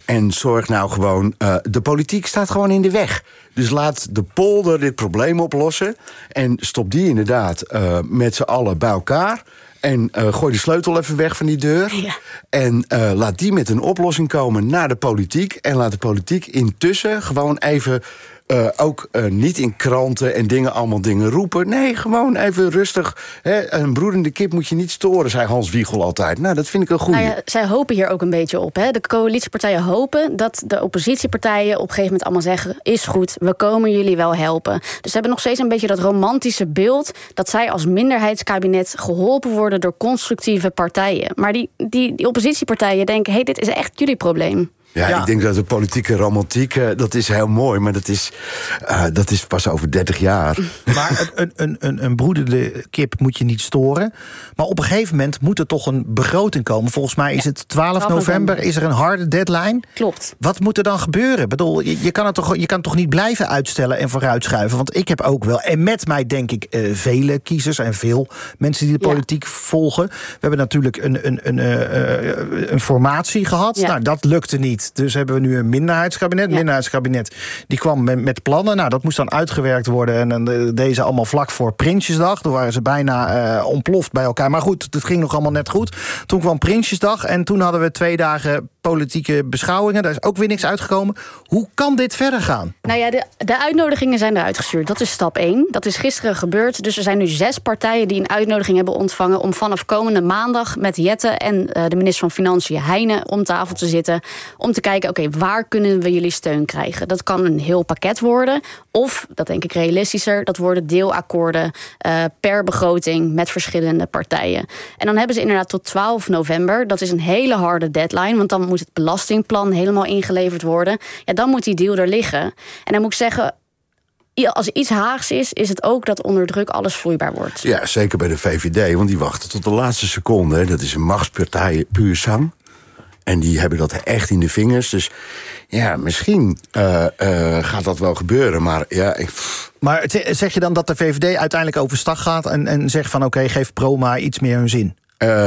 En zorg nou gewoon... de politiek staat gewoon in de weg. Dus laat de polder dit probleem oplossen. En stop die inderdaad met z'n allen bij elkaar. En gooi de sleutel even weg van die deur. Ja. En laat die met een oplossing komen naar de politiek. En laat de politiek intussen gewoon even... ook niet in kranten en allemaal dingen roepen. Nee, gewoon even rustig. Hè? Een broedende kip moet je niet storen, zei Hans Wiegel altijd. Nou, dat vind ik een goeie. Nou ja, zij hopen hier ook een beetje op. Hè? De coalitiepartijen hopen dat de oppositiepartijen op een gegeven moment allemaal zeggen... is goed, we komen jullie wel helpen. Dus ze hebben nog steeds een beetje dat romantische beeld... dat zij als minderheidskabinet geholpen worden door constructieve partijen. Maar die oppositiepartijen denken... hey, dit is echt jullie probleem. Ja, ik denk dat de politieke romantiek, dat is heel mooi... maar dat is pas over 30 jaar. Maar een broedende kip moet je niet storen. Maar op een gegeven moment moet er toch een begroting komen. Volgens mij is het 12 november, is er een harde deadline. Klopt. Wat moet er dan gebeuren? Ik bedoel, je kan toch niet blijven uitstellen en vooruitschuiven? Want ik heb ook wel, en met mij denk ik vele kiezers... en veel mensen die de politiek volgen. We hebben natuurlijk een formatie gehad. Ja. Nou, dat lukte niet. Dus hebben we nu een minderheidskabinet. Ja. Minderheidskabinet die kwam met plannen. Nou, dat moest dan uitgewerkt worden. En dan deze allemaal vlak voor Prinsjesdag. Toen waren ze bijna ontploft bij elkaar. Maar goed, het ging nog allemaal net goed. Toen kwam Prinsjesdag en toen hadden we 2 dagen politieke beschouwingen. Daar is ook weer niks uitgekomen. Hoe kan dit verder gaan? Nou ja, de uitnodigingen zijn eruit gestuurd. Dat is stap 1. Dat is gisteren gebeurd. Dus er zijn nu 6 partijen die een uitnodiging hebben ontvangen... om vanaf komende maandag met Jette en de minister van Financiën Heijnen om tafel te zitten... om te kijken, oké, waar kunnen we jullie steun krijgen? Dat kan een heel pakket worden. Of, dat denk ik realistischer, dat worden deelakkoorden per begroting met verschillende partijen. En dan hebben ze inderdaad tot 12 november. Dat is een hele harde deadline, want dan moet het belastingplan helemaal ingeleverd worden. Ja, dan moet die deal er liggen. En dan moet ik zeggen... als er iets Haags is het ook dat onder druk alles vloeibaar wordt. Ja, zeker bij de VVD, want die wachten tot de laatste seconde. Hè. Dat is een machtspartij puur zang. En die hebben dat echt in de vingers. Dus ja, misschien gaat dat wel gebeuren. Maar ja, Maar zeg je dan dat de VVD uiteindelijk overstag gaat... en zegt van oké, geef Proma iets meer hun zin?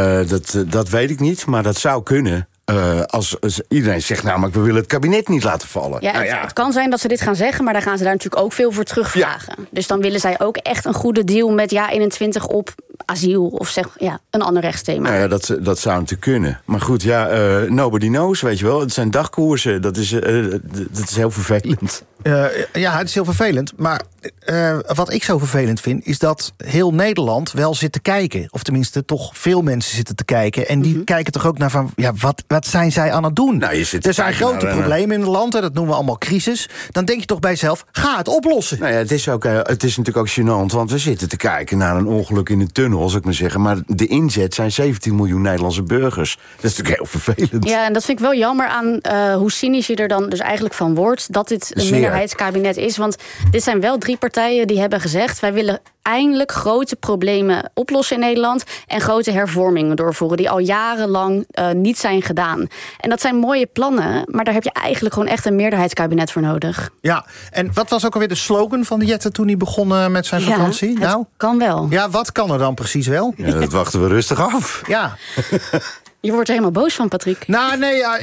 Dat weet ik niet, maar dat zou kunnen. Als iedereen zegt namelijk, we willen het kabinet niet laten vallen. Ja, het kan zijn dat ze dit gaan zeggen, maar dan gaan ze daar natuurlijk ook veel voor terugvragen. Ja. Dus dan willen zij ook echt een goede deal met 21 op asiel of een ander rechtsthema. Nou ja, dat zou natuurlijk kunnen. Maar goed, nobody knows, weet je wel. Het zijn dagkoersen, dat is heel vervelend. Ja, het is heel vervelend. Maar wat ik zo vervelend vind... is dat heel Nederland wel zit te kijken. Of tenminste, toch veel mensen zitten te kijken. En die kijken toch ook naar van... ja, wat zijn zij aan het doen? Nou, er zijn grote problemen in het land. Dat noemen we allemaal crisis. Dan denk je toch bij jezelf, ga het oplossen. Nou ja, het is natuurlijk ook gênant. Want we zitten te kijken naar een ongeluk in een tunnel, zal ik maar zeggen. Maar de inzet zijn 17 miljoen Nederlandse burgers. Dat is natuurlijk heel vervelend. Ja, en dat vind ik wel jammer aan hoe cynisch je er dan dus eigenlijk van wordt... dat dit een minderheidskabinet is. Want dit zijn wel 3 partijen die hebben gezegd... wij willen eindelijk grote problemen oplossen in Nederland... en grote hervormingen doorvoeren... die al jarenlang niet zijn gedaan. En dat zijn mooie plannen... maar daar heb je eigenlijk gewoon echt een meerderheidskabinet voor nodig. Ja, en wat was ook alweer de slogan van de Jette... toen hij begon met zijn vakantie? Het kan wel. Ja, wat kan er dan precies wel? Ja, dat wachten we rustig af. Ja. Je wordt er helemaal boos van, Patrick. Nou, nee, ja,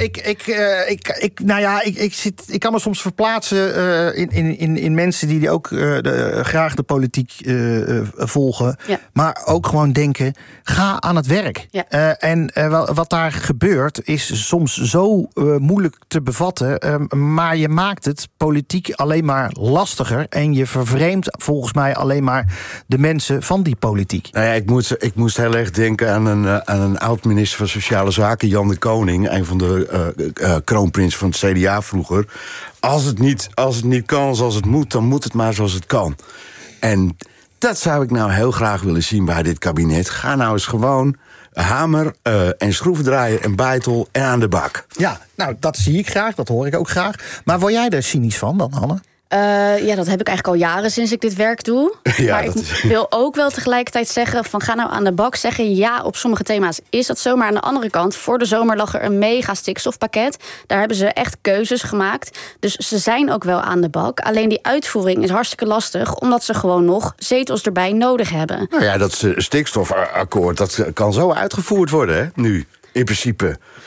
ik kan me soms verplaatsen in mensen die ook graag de politiek volgen. Ja. Maar ook gewoon denken, ga aan het werk. Ja. En wat daar gebeurt is soms zo moeilijk te bevatten. Maar je maakt het politiek alleen maar lastiger. En je vervreemdt volgens mij alleen maar de mensen van die politiek. Nou ja, ik moest heel erg denken aan een oud-minister van Sociale Zaken, Jan de Koning, een van de kroonprins van het CDA vroeger. Als het niet kan zoals het moet, dan moet het maar zoals het kan. En dat zou ik nou heel graag willen zien bij dit kabinet. Ga nou eens gewoon hamer en schroevendraaier en beitel en aan de bak. Ja, nou, dat zie ik graag, dat hoor ik ook graag. Maar word jij er cynisch van dan, Hanne? Ja, dat heb ik eigenlijk al jaren sinds ik dit werk doe. Ja, maar ik wil ook wel tegelijkertijd zeggen van ga nou aan de bak. Zeggen ja, op sommige thema's is dat zo. Maar aan de andere kant, voor de zomer lag er een mega stikstofpakket. Daar hebben ze echt keuzes gemaakt. Dus ze zijn ook wel aan de bak. Alleen die uitvoering is hartstikke lastig, omdat ze gewoon nog zetels erbij nodig hebben. Nou ja, dat stikstofakkoord, dat kan zo uitgevoerd worden, hè, nu, in principe.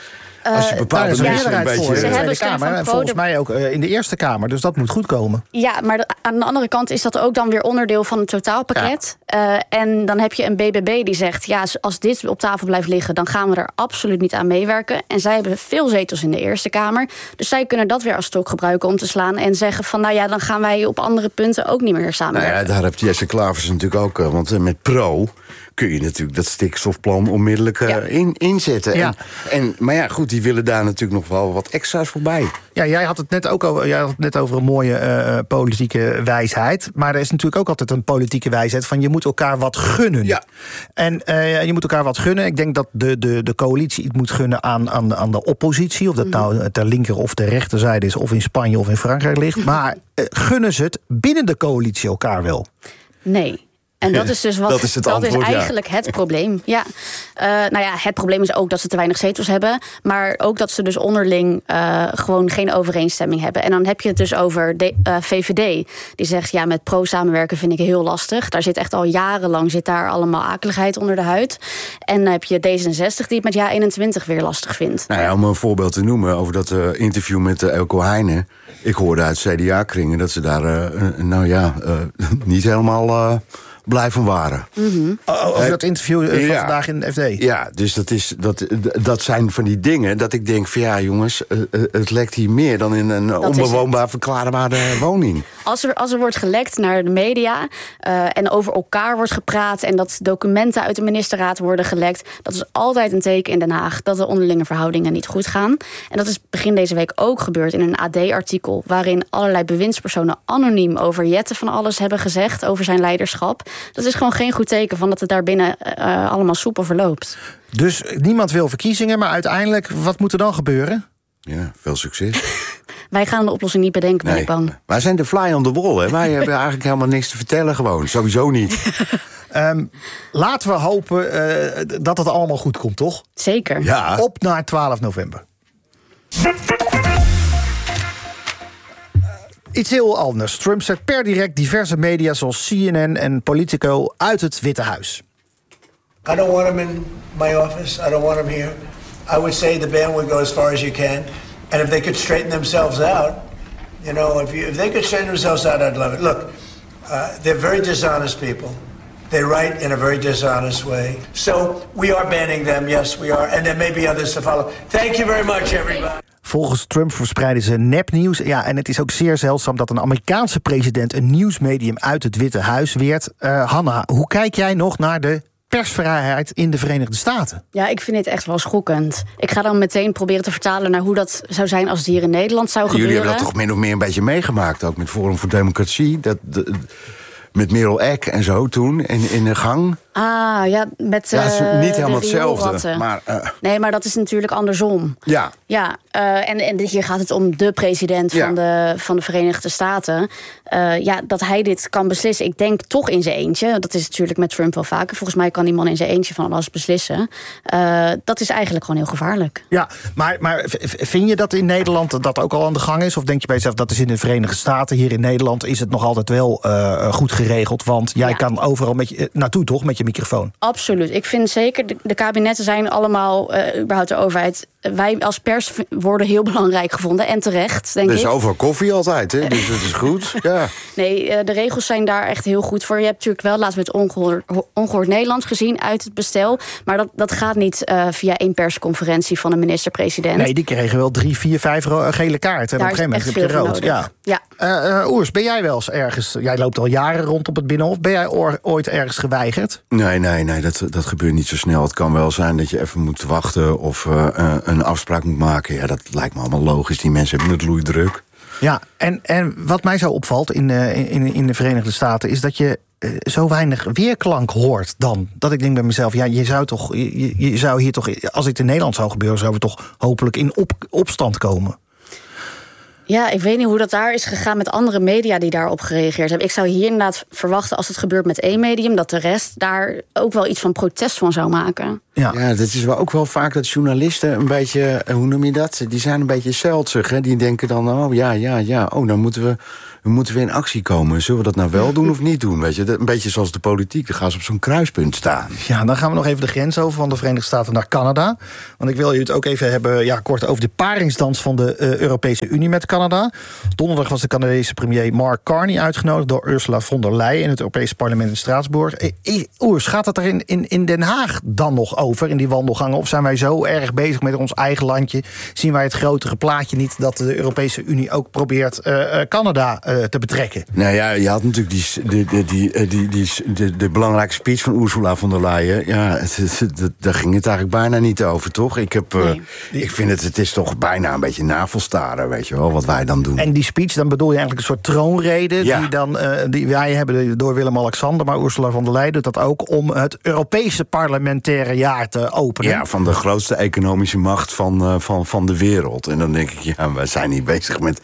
Als je bepaalde Daar is een mensen een meerderheid voor beetje... in de Tweede steun Kamer. van En volgens mij ook in de Eerste Kamer. Dus dat moet goed komen. Ja, maar aan de andere kant is dat ook dan weer onderdeel van het totaalpakket. En dan heb je een BBB die zegt... ja, als dit op tafel blijft liggen, dan gaan we er absoluut niet aan meewerken. En zij hebben veel zetels in de Eerste Kamer. Dus zij kunnen dat weer als stok gebruiken om te slaan... en zeggen van, nou ja, dan gaan wij op andere punten ook niet meer samenwerken. Nou ja, daar heeft Jesse Klavers natuurlijk ook... want met Pro kun je natuurlijk dat stikstofplan onmiddellijk inzetten. Ja. Maar ja, goed, die willen daar natuurlijk nog wel wat extra's voorbij. Ja, jij had het net over een mooie politieke wijsheid. Maar er is natuurlijk ook altijd een politieke wijsheid van je moet elkaar wat gunnen. Ja. En je moet elkaar wat gunnen. Ik denk dat de coalitie iets moet gunnen aan de oppositie. Of dat nou ter linker of ter rechterzijde is, of in Spanje of in Frankrijk ligt. Maar gunnen ze het binnen de coalitie elkaar wel? Nee. En dat is dus wat. Dat is het antwoord, is eigenlijk het probleem. Ja. Nou ja, het probleem is ook dat ze te weinig zetels hebben. Maar ook dat ze dus onderling gewoon geen overeenstemming hebben. En dan heb je het dus over VVD. Die zegt, ja, met Pro samenwerken vind ik heel lastig. Daar zit echt al jarenlang allemaal akeligheid onder de huid. En dan heb je D66 die het met JA21 weer lastig vindt. Nou ja, om een voorbeeld te noemen over dat interview met Elko Heijnen. Ik hoorde uit CDA-kringen dat ze daar niet helemaal... blij van waren. Over dat interview van vandaag in de FD. Ja, dus dat zijn van die dingen dat ik denk van ja, jongens, het lekt hier meer dan in een onbewoonbaar verklaarbare woning. Als er wordt gelekt naar de media en over elkaar wordt gepraat en dat documenten uit de ministerraad worden gelekt, dat is altijd een teken in Den Haag dat de onderlinge verhoudingen niet goed gaan. En dat is begin deze week ook gebeurd in een AD-artikel waarin allerlei bewindspersonen anoniem over Jette van alles hebben gezegd over zijn leiderschap. Dat is gewoon geen goed teken van dat het daarbinnen allemaal soepel verloopt. Dus niemand wil verkiezingen, maar uiteindelijk, wat moet er dan gebeuren? Ja, veel succes. Wij gaan de oplossing niet bedenken, ben ik bang. Wij zijn de fly on the wall, hè. Wij hebben eigenlijk helemaal niks te vertellen gewoon. Sowieso niet. Laten we hopen dat het allemaal goed komt, toch? Zeker. Ja. Op naar 12 november. Iets heel anders. Trump zet per direct diverse media zoals CNN en Politico uit het Witte Huis. I don't want him in my office. I don't want him here. I would say the ban would go as far as you can. And if they could straighten themselves out, if they could straighten themselves out, I'd love it. Look, they're very dishonest people. They write in a very dishonest way. So we are banning them, yes we are. And there may be others to follow. Thank you very much, everybody. Volgens Trump verspreiden ze nepnieuws. Ja, en het is ook zeer zeldzaam dat een Amerikaanse president een nieuwsmedium uit het Witte Huis weert. Hanna, hoe kijk jij nog naar de persvrijheid in de Verenigde Staten? Ja, ik vind dit echt wel schokkend. Ik ga dan meteen proberen te vertalen naar hoe dat zou zijn als het hier in Nederland zou gebeuren. Jullie hebben dat toch min of meer een beetje meegemaakt, ook met Forum voor Democratie. Met Merel Eck en zo toen in de gang. Ah, ja, met ja, het is niet helemaal de hetzelfde. Maar, nee, maar dat is natuurlijk andersom. Ja. Ja, en hier gaat het om de president van de Verenigde Staten. Dat hij dit kan beslissen. Ik denk toch in zijn eentje. Dat is natuurlijk met Trump wel vaker. Volgens mij kan die man in zijn eentje van alles beslissen. Dat is eigenlijk gewoon heel gevaarlijk. Ja, maar vind je dat in Nederland dat ook al aan de gang is? Of denk je bij jezelf, dat is in de Verenigde Staten. Hier in Nederland is het nog altijd wel goed geregeld. Want jij kan overal naartoe, toch? Met je microfoon. Absoluut. Ik vind zeker, de kabinetten zijn allemaal, überhaupt de overheid, wij als pers worden heel belangrijk gevonden. En terecht, denk ik. Er is overal koffie altijd, hè? Dus dat is goed. Ja. Nee, de regels zijn daar echt heel goed voor. Je hebt natuurlijk wel laatst met Ongehoord Nederland gezien uit het bestel. Maar dat gaat niet via één persconferentie van een minister-president. Nee, die kregen wel 3, 4, 5 gele kaarten. En op een gegeven moment heb je rood. Ja. Oers, ben jij wel eens ergens... Jij loopt al jaren rond op het Binnenhof. Ben jij ooit ergens geweigerd? Nee, dat gebeurt niet zo snel. Het kan wel zijn dat je even moet wachten of een afspraak moet maken. Ja, dat lijkt me allemaal logisch. Die mensen hebben het loeidruk. Ja, en wat mij zo opvalt in de Verenigde Staten is dat je zo weinig weerklank hoort dan. Dat ik denk bij mezelf, ja, je zou hier toch, als het in Nederland zou gebeuren, zouden we toch hopelijk in opstand komen. Ja, ik weet niet hoe dat daar is gegaan met andere media die daarop gereageerd hebben. Ik zou hier inderdaad verwachten, als het gebeurt met één medium, dat de rest daar ook wel iets van protest van zou maken. Ja, dat is wel ook wel vaak dat journalisten een beetje, hoe noem je dat? Die zijn een beetje zeldzig, hè? Die denken dan, dan moeten we in actie komen. Zullen we dat nou wel doen of niet doen? Weet je? Een beetje zoals de politiek, dan gaan ze op zo'n kruispunt staan. Ja, dan gaan we nog even de grens over van de Verenigde Staten naar Canada. Want ik wil je het ook even hebben, kort over de paringsdans van de Europese Unie met Canada. Donderdag was de Canadese premier Mark Carney uitgenodigd door Ursula von der Leyen in het Europese parlement in Straatsburg. Oers, gaat het er in Den Haag dan nog over, in die wandelgangen? Of zijn wij zo erg bezig met ons eigen landje? Zien wij het grotere plaatje niet dat de Europese Unie ook probeert Canada te betrekken? Nou ja, je had natuurlijk de belangrijke speech van Ursula von der Leyen. Ja, daar ging het eigenlijk bijna niet over, toch? Ik vind het is toch bijna een beetje navelstaren, weet je wel, wat wij dan doen. En die speech, dan bedoel je eigenlijk een soort troonrede, ja, die wij hebben door Willem-Alexander, maar Ursula von der Leyen doet dat ook om het Europese parlementaire jaar te openen. Ja, van de grootste economische macht van de wereld. En dan denk ik, we zijn niet bezig met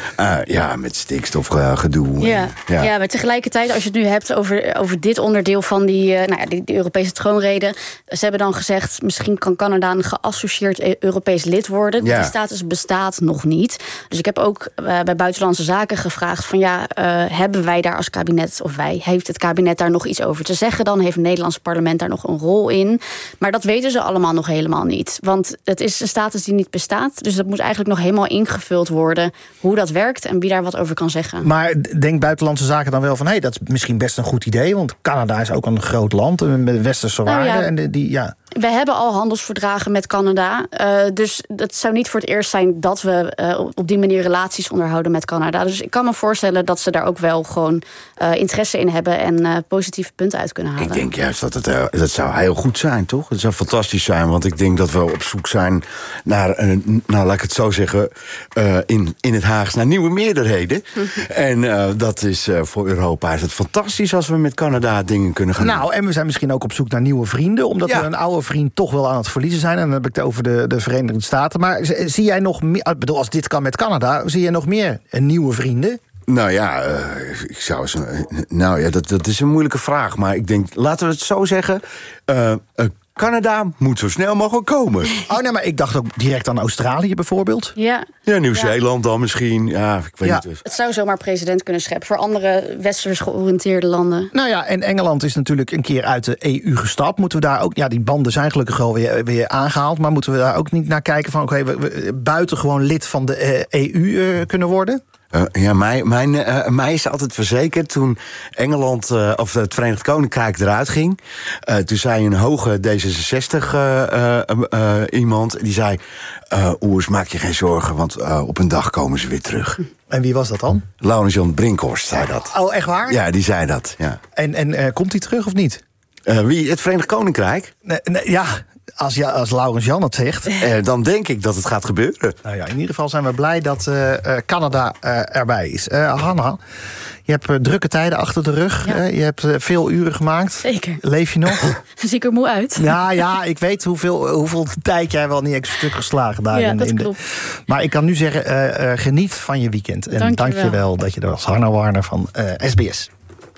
stikstofgedoe. Ja, maar tegelijkertijd, als je het nu hebt over dit onderdeel van die Europese troonrede, ze hebben dan gezegd, misschien kan Canada een geassocieerd Europees lid worden. Die status bestaat nog niet. Dus ik heb ook bij Buitenlandse Zaken gevraagd van hebben wij daar als kabinet, heeft het kabinet daar nog iets over te zeggen? Dan heeft het Nederlandse parlement daar nog een rol in. Maar dat weten ze allemaal nog helemaal niet. Want het is een status die niet bestaat. Dus dat moet eigenlijk nog helemaal ingevuld worden hoe dat werkt en wie daar wat over kan zeggen. Maar denkt Buitenlandse Zaken dan wel van, dat is misschien best een goed idee, want Canada is ook een groot land met westerse waarden. We hebben al handelsverdragen met Canada. Dus het zou niet voor het eerst zijn dat we op die manier relaties onderhouden met Canada. Dus ik kan me voorstellen dat ze daar ook wel gewoon interesse in hebben en positieve punten uit kunnen halen. Ik denk juist dat zou heel goed zijn, toch? Het zou fantastisch zijn, want ik denk dat we op zoek zijn naar, laat ik het zo zeggen, in het Haags naar nieuwe meerderheden. En dat is voor Europa is het fantastisch als we met Canada dingen kunnen gaan doen. En we zijn misschien ook op zoek naar nieuwe vrienden, omdat we een oude vriend toch wel aan het verliezen zijn. En dan heb ik het over de Verenigde Staten. Maar zie jij nog meer, ik bedoel, als dit kan met Canada, zie jij nog meer nieuwe vrienden? Nou ja, ik zou dat is een moeilijke vraag. Maar ik denk, laten we het zo zeggen, Canada moet zo snel mogelijk komen. Maar ik dacht ook direct aan Australië bijvoorbeeld. Ja, Nieuw-Zeeland dan misschien. Ja, ik weet niet. Het zou zomaar president kunnen scheppen voor andere westers georiënteerde landen. En Engeland is natuurlijk een keer uit de EU gestapt. Moeten we daar ook, die banden zijn gelukkig wel weer aangehaald, maar moeten we daar ook niet naar kijken van, we buitengewoon lid van de EU kunnen worden? Mij is altijd verzekerd toen Engeland of het Verenigd Koninkrijk eruit ging. Toen zei een hoge D66 iemand, die zei, Oers, maak je geen zorgen, want op een dag komen ze weer terug. En wie was dat dan? Laurens-Jan Brinkhorst zei dat. Oh, echt waar? Ja, die zei dat, ja. En komt hij terug of niet? Wie? Het Verenigd Koninkrijk? Als Laurens-Jan het zegt. Dan denk ik dat het gaat gebeuren. In ieder geval zijn we blij dat Canada erbij is. Hanna, je hebt drukke tijden achter de rug. Ja. Je hebt veel uren gemaakt. Zeker. Leef je nog? Zie ik er moe uit? Ik weet hoeveel tijd jij wel niet extra stuk geslagen daar. Ja, dat klopt. Maar ik kan nu zeggen, geniet van je weekend. En dank je wel dat je er was. Hanna Warner van SBS.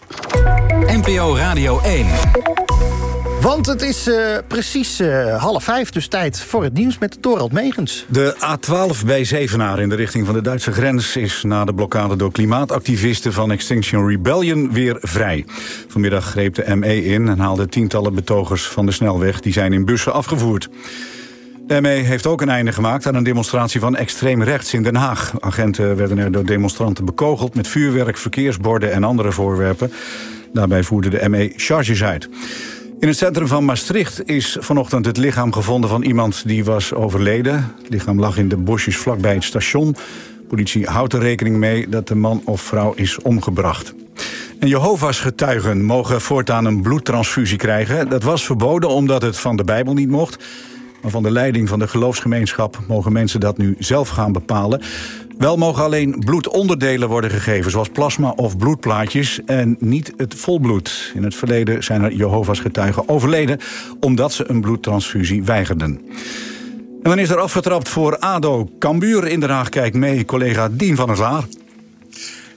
NPO Radio 1. Want het is precies 4:30, dus tijd voor het nieuws met Dorald Megens. De A12 bij Zevenaar in de richting van de Duitse grens is na de blokkade door klimaatactivisten van Extinction Rebellion weer vrij. Vanmiddag greep de ME in en haalde tientallen betogers van de snelweg. Die zijn in bussen afgevoerd. De ME heeft ook een einde gemaakt aan een demonstratie van extreem rechts in Den Haag. Agenten werden er door demonstranten bekogeld met vuurwerk, verkeersborden en andere voorwerpen. Daarbij voerde de ME charges uit. In het centrum van Maastricht is vanochtend het lichaam gevonden van iemand die was overleden. Het lichaam lag in de bosjes vlakbij het station. Politie houdt er rekening mee dat de man of vrouw is omgebracht. En Jehovah's getuigen mogen voortaan een bloedtransfusie krijgen. Dat was verboden omdat het van de Bijbel niet mocht. Maar van de leiding van de geloofsgemeenschap mogen mensen dat nu zelf gaan bepalen. Wel mogen alleen bloedonderdelen worden gegeven, zoals plasma of bloedplaatjes, en niet het volbloed. In het verleden zijn er Jehovah's getuigen overleden omdat ze een bloedtransfusie weigerden. En dan is er afgetrapt voor ADO Cambuur. In Den Haag kijkt mee collega Dien van der Laar.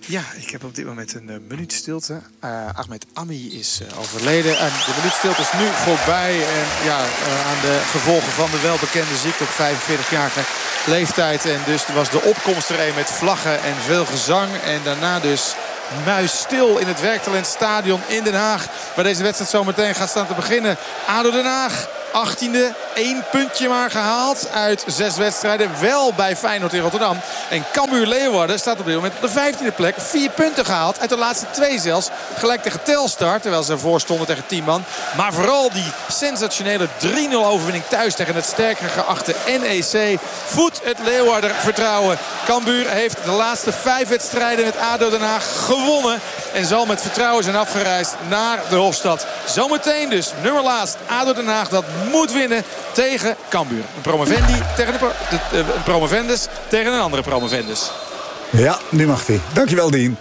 Ja, ik heb op dit moment een minuut stilte. Ahmed Ami is overleden. En de minuut stilte is nu voorbij. En aan de gevolgen van de welbekende ziekte op 45-jarige leeftijd. En dus was de opkomst er een met vlaggen en veel gezang. En daarna dus muisstil in het Werktalentstadion in Den Haag. Waar deze wedstrijd zo meteen gaat staan te beginnen. ADO Den Haag. 18e, 1 puntje maar gehaald uit 6 wedstrijden. Wel bij Feyenoord in Rotterdam. En Cambuur Leeuwarden staat op dit moment op de 15e plek. 4 punten gehaald. Uit de laatste 2 zelfs. Gelijk tegen Telstar. Terwijl ze ervoor stonden tegen 10 man. Maar vooral die sensationele 3-0 overwinning thuis tegen het sterker geachte NEC. Voedt het Leeuwarden vertrouwen. Cambuur heeft de laatste 5 wedstrijden met ADO Den Haag gewonnen. En zal met vertrouwen zijn afgereisd naar de Hofstad. Zometeen dus, nummer laatst, ADO Den Haag dat moet winnen tegen Cambuur. Een promovendi tegen een promovendus tegen een andere promovendus. Ja, nu mag hij. Dankjewel, Dien.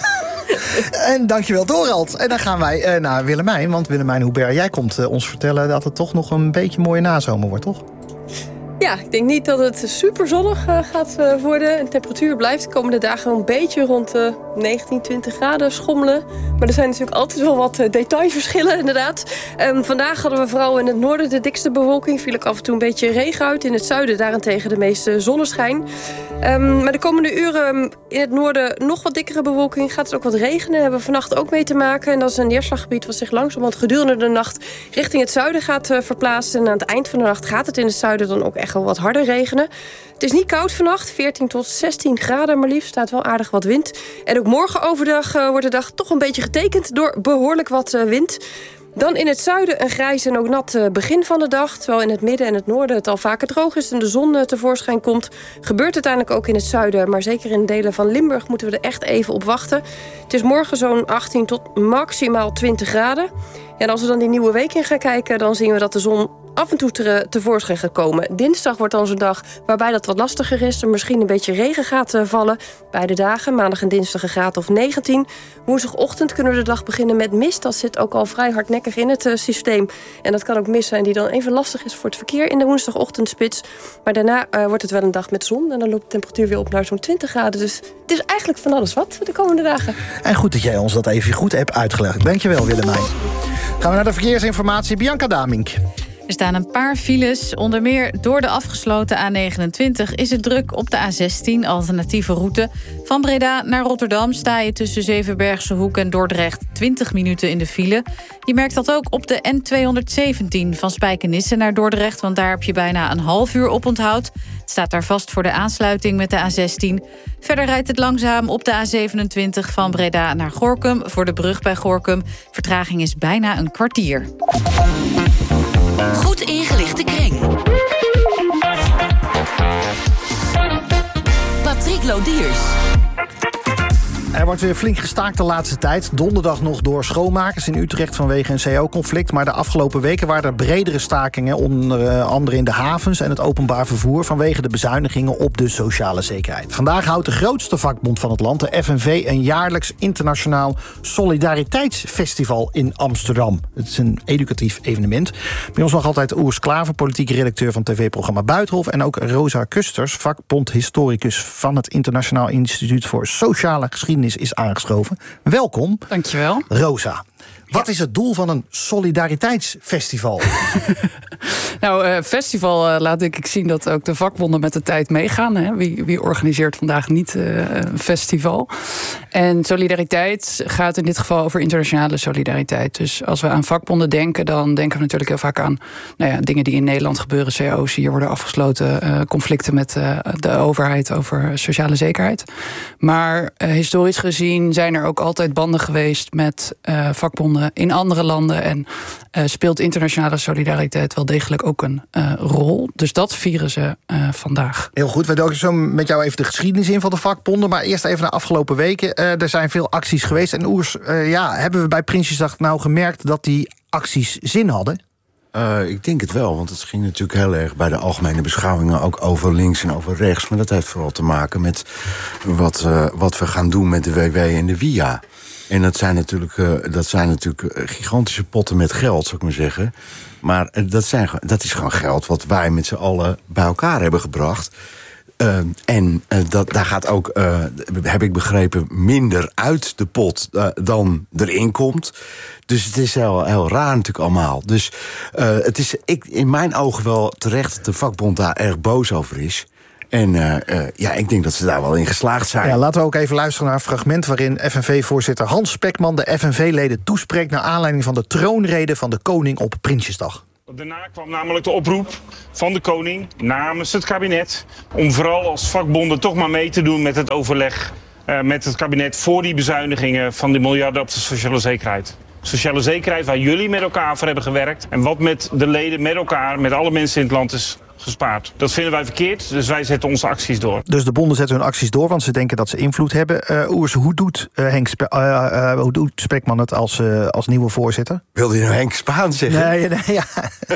En dankjewel, Dorald. En dan gaan wij naar Willemijn. Want Willemijn Hubert, jij komt ons vertellen dat het toch nog een beetje mooie nazomer wordt, toch? Ja, ik denk niet dat het super zonnig gaat worden. De temperatuur blijft de komende dagen een beetje rond de 19, 20 graden schommelen. Maar er zijn natuurlijk altijd wel wat detailverschillen, inderdaad. Vandaag hadden we vooral in het noorden de dikste bewolking. Viel ook af en toe een beetje regen uit. In het zuiden daarentegen de meeste zonneschijn. Maar de komende uren in het noorden nog wat dikkere bewolking. Gaat het ook wat regenen. Hebben we vannacht ook mee te maken. En dat is een neerslaggebied wat zich langzamerhand gedurende de nacht richting het zuiden gaat verplaatsen. En aan het eind van de nacht gaat het in het zuiden dan ook echt wel wat harder regenen. Het is niet koud vannacht, 14 tot 16 graden maar liefst. Staat wel aardig wat wind. En ook morgen overdag wordt de dag toch een beetje getekend door behoorlijk wat wind. Dan in het zuiden een grijs en ook nat begin van de dag. Terwijl in het midden en het noorden het al vaker droog is en de zon tevoorschijn komt. Gebeurt uiteindelijk ook in het zuiden. Maar zeker in delen van Limburg moeten we er echt even op wachten. Het is morgen zo'n 18 tot maximaal 20 graden. Ja, en als we dan die nieuwe week in gaan kijken, dan zien we dat de zon af en toe tevoorschijn gaat komen. Dinsdag wordt dan zo'n dag waarbij dat wat lastiger is. Er misschien een beetje regen gaat vallen. Beide dagen, maandag en dinsdag een graad of 19. Woensdagochtend kunnen we de dag beginnen met mist. Dat zit ook al vrij hardnekkig in het systeem. En dat kan ook mist zijn die dan even lastig is voor het verkeer in de woensdagochtendspits. Maar daarna wordt het wel een dag met zon. En dan loopt de temperatuur weer op naar zo'n 20 graden. Dus het is eigenlijk van alles wat de komende dagen. En goed dat jij ons dat even goed hebt uitgelegd. Dankjewel, Willemijn. Gaan we naar de verkeersinformatie. Bianca Damink. Er staan een paar files. Onder meer door de afgesloten A29 is het druk op de A16, alternatieve route. Van Breda naar Rotterdam sta je tussen Zevenbergse Hoek en Dordrecht 20 minuten in de file. Je merkt dat ook op de N217 van Spijkenisse naar Dordrecht, want daar heb je bijna een half uur op onthoud. Het staat daar vast voor de aansluiting met de A16. Verder rijdt het langzaam op de A27 van Breda naar Gorinchem voor de brug bij Gorinchem. Vertraging is bijna een kwartier. Goed ingelichte kring. Patrick Lodiers. Er wordt weer flink gestaakt de laatste tijd. Donderdag nog door schoonmakers in Utrecht vanwege een CO-conflict. Maar de afgelopen weken waren er bredere stakingen, onder andere in de havens en het openbaar vervoer, vanwege de bezuinigingen op de sociale zekerheid. Vandaag houdt de grootste vakbond van het land, de FNV, een jaarlijks internationaal solidariteitsfestival in Amsterdam. Het is een educatief evenement. Bij ons nog altijd Oers Klaver, politieke redacteur van tv-programma Buitenhof, en ook Rosa Kusters, vakbondhistoricus van het Internationaal Instituut voor Sociale Geschiedenis, is aangeschoven. Welkom. Dankjewel. Rosa, wat is het doel van een solidariteitsfestival? Nou, festival laat denk ik zien dat ook de vakbonden met de tijd meegaan. Hè? Wie organiseert vandaag niet een festival? En solidariteit gaat in dit geval over internationale solidariteit. Dus als we aan vakbonden denken, dan denken we natuurlijk heel vaak aan dingen die in Nederland gebeuren. CO's, hier worden afgesloten, conflicten met de overheid over sociale zekerheid. Maar historisch gezien zijn er ook altijd banden geweest met vakbonden in andere landen. En speelt internationale solidariteit wel degelijk ook een rol. Dus dat vieren ze vandaag. Heel goed, wij doken zo met jou even de geschiedenis in van de vakbonden. Maar eerst even naar de afgelopen weken. Er zijn veel acties geweest. En Oers, hebben we bij Prinsjesdag nou gemerkt dat die acties zin hadden? Ik denk het wel, want het ging natuurlijk heel erg bij de algemene beschouwingen ook over links en over rechts. Maar dat heeft vooral te maken met wat we gaan doen met de WW en de WIA. En dat zijn natuurlijk gigantische potten met geld, zou ik maar zeggen. Maar dat is gewoon geld wat wij met z'n allen bij elkaar hebben gebracht. daar gaat ook, heb ik begrepen, minder uit de pot dan erin komt. Dus het is heel raar natuurlijk allemaal. Dus het is in mijn ogen wel terecht dat de vakbond daar erg boos over is. En ik denk dat ze daar wel in geslaagd zijn. Ja, laten we ook even luisteren naar een fragment waarin FNV-voorzitter Hans Spekman de FNV-leden toespreekt naar aanleiding van de troonrede van de koning op Prinsjesdag. Daarna kwam namelijk de oproep van de koning namens het kabinet om vooral als vakbonden toch maar mee te doen met het overleg met het kabinet voor die bezuinigingen van die miljarden op de sociale zekerheid. Sociale zekerheid waar jullie met elkaar voor hebben gewerkt en wat met de leden met elkaar, met alle mensen in het land is gespaard. Dat vinden wij verkeerd, dus wij zetten onze acties door. Dus de bonden zetten hun acties door, want ze denken dat ze invloed hebben. Oers, hoe doet Spekman het als nieuwe voorzitter? Wilde je nou Henk Spaan zeggen? Nee, ja.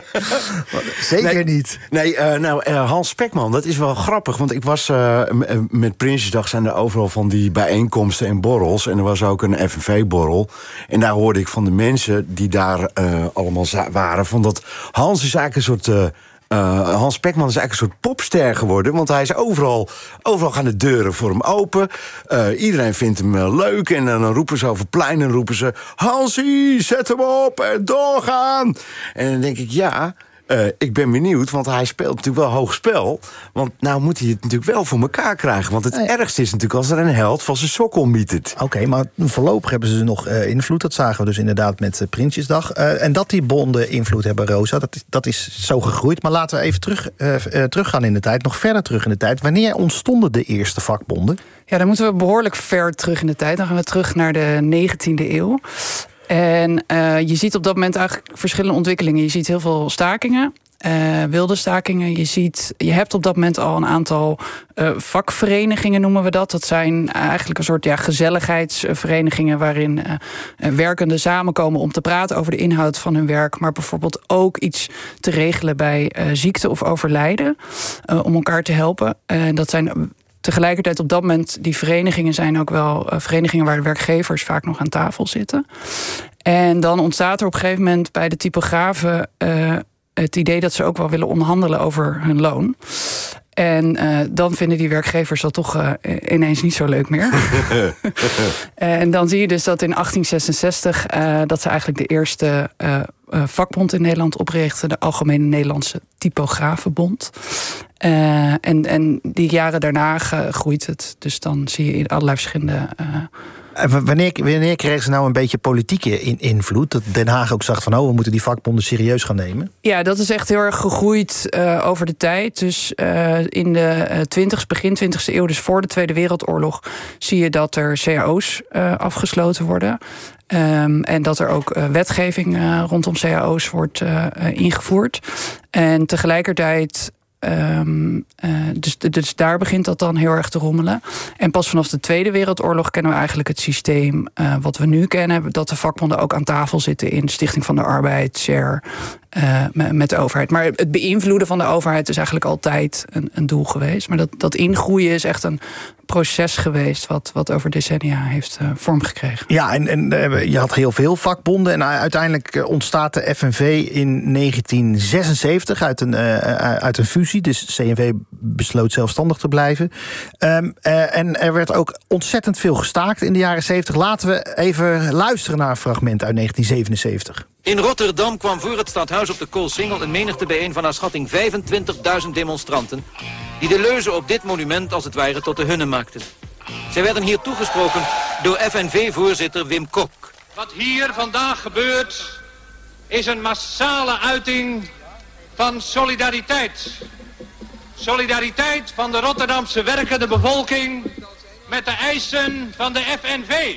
Zeker niet. Nee, Hans Spekman, dat is wel grappig. Want ik was met Prinsjesdag zijn er overal van die bijeenkomsten en borrels. En er was ook een FNV-borrel. En daar hoorde ik van de mensen die daar allemaal waren, van dat Hans is eigenlijk een soort Hans Spekman is eigenlijk een soort popster geworden. Want hij is overal gaan de deuren voor hem open. Iedereen vindt hem leuk. En dan roepen ze over plein en roepen ze: Hansie, zet hem op en doorgaan. En dan denk ik, ik ben benieuwd, want hij speelt natuurlijk wel hoog spel. Want nou moet hij het natuurlijk wel voor elkaar krijgen. Want het ergste is natuurlijk als er een held van zijn sokkel mietert. Oké, maar voorlopig hebben ze nog invloed. Dat zagen we dus inderdaad met Prinsjesdag. En dat die bonden invloed hebben, Rosa, dat is zo gegroeid. Maar laten we even teruggaan in de tijd. Nog verder terug in de tijd. Wanneer ontstonden de eerste vakbonden? Ja, dan moeten we behoorlijk ver terug in de tijd. Dan gaan we terug naar de 19e eeuw. En je ziet op dat moment eigenlijk verschillende ontwikkelingen. Je ziet heel veel stakingen, wilde stakingen. Je hebt op dat moment al een aantal vakverenigingen, noemen we dat. Dat zijn eigenlijk een soort gezelligheidsverenigingen waarin werkenden samenkomen om te praten over de inhoud van hun werk, maar bijvoorbeeld ook iets te regelen bij ziekte of overlijden, om elkaar te helpen. En dat zijn tegelijkertijd op dat moment, die verenigingen zijn ook wel verenigingen waar de werkgevers vaak nog aan tafel zitten. En dan ontstaat er op een gegeven moment bij de typografen het idee dat ze ook wel willen onderhandelen over hun loon. En dan vinden die werkgevers dat toch ineens niet zo leuk meer. En dan zie je dus dat in 1866 dat ze eigenlijk de eerste vakbond in Nederland oprichten, de Algemene Nederlandse Typografenbond. En die jaren daarna groeit het. Dus dan zie je in allerlei verschillende. Wanneer kregen ze nou een beetje politieke invloed? Dat Den Haag ook zag van, we moeten die vakbonden serieus gaan nemen? Ja, dat is echt heel erg gegroeid over de tijd. Dus in de begin 20e eeuw, dus voor de Tweede Wereldoorlog, zie je dat er cao's afgesloten worden. En dat er ook wetgeving rondom cao's wordt ingevoerd. En tegelijkertijd dus daar begint dat dan heel erg te rommelen. En pas vanaf de Tweede Wereldoorlog kennen we eigenlijk het systeem wat we nu kennen, dat de vakbonden ook aan tafel zitten in Stichting van de Arbeid, SHARE, met de overheid. Maar het beïnvloeden van de overheid is eigenlijk altijd een doel geweest. Maar dat ingroeien is echt een proces geweest wat over decennia heeft vormgekregen. Ja, en je had heel veel vakbonden. En uiteindelijk ontstaat de FNV in 1976 uit een fusie. Dus CNV besloot zelfstandig te blijven. En er werd ook ontzettend veel gestaakt in de jaren 70. Laten we even luisteren naar een fragment uit 1977. In Rotterdam kwam voor het stadhuis op de Koolsingel een menigte bijeen van naar schatting 25.000 demonstranten, die de leuzen op dit monument als het ware tot de hunne maakten. Zij werden hier toegesproken door FNV-voorzitter Wim Kok. Wat hier vandaag gebeurt is een massale uiting van solidariteit. Solidariteit van de Rotterdamse werkende bevolking met de eisen van de FNV.